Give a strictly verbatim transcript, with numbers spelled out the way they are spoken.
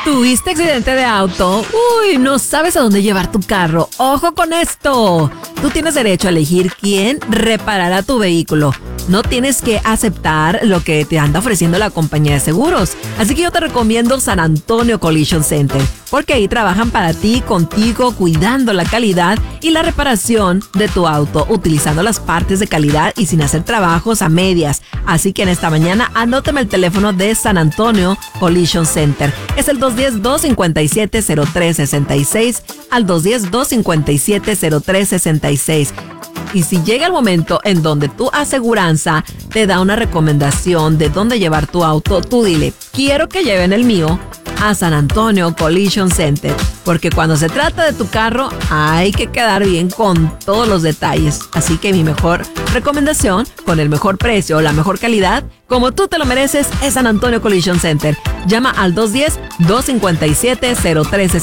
¿Tuviste accidente de auto? Uy, no sabes a dónde llevar tu carro. ¡Ojo con esto! Tú tienes derecho a elegir quién reparará tu vehículo. No tienes que aceptar lo que te anda ofreciendo la compañía de seguros. Así que yo te recomiendo San Antonio Collision Center, porque ahí trabajan para ti, contigo, cuidando la calidad y la reparación de tu auto, utilizando las partes de calidad y sin hacer trabajos a medias. Así que en esta mañana anótame el teléfono de San Antonio Collision Center. Es el dos uno cero, dos cinco siete, cero tres seis seis al dos uno cero, dos cinco siete, cero tres seis seis. Y si llega el momento en donde tu aseguranza te da una recomendación de dónde llevar tu auto, tú dile, quiero que lleven el mío a San Antonio Collision Center, porque cuando se trata de tu carro hay que quedar bien con todos los detalles. Así que mi mejor recomendación, con el mejor precio o la mejor calidad, como tú te lo mereces, es San Antonio Collision Center. Llama al dos uno cero, dos cinco siete, cero tres